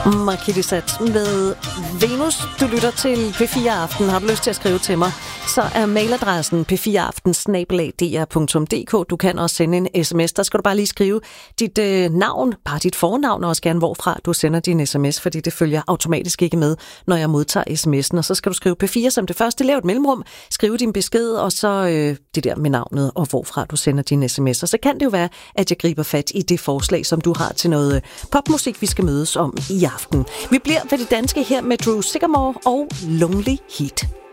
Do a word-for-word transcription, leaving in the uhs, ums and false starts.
Markilisat med Venus. Du lytter til P fire Aften. Har du lyst til at skrive til mig, så er mailadressen p fire aften snabel-a d r punktum d k. Du kan også sende en sms. Der skal du bare lige skrive dit øh, navn, bare dit fornavn, og også gerne hvorfra du sender din sms, fordi det følger automatisk ikke med, når jeg modtager sms'en. Og så skal du skrive P fire som det første. Lav et mellemrum, skrive din besked, og så øh, det der med navnet, og hvorfra du sender din sms. Og så kan det jo være, at jeg griber fat i det forslag, som du har til noget popmusik, vi skal mødes om i aften. Vi bliver ved det danske her med Drew Sycamore og Lonely Heat.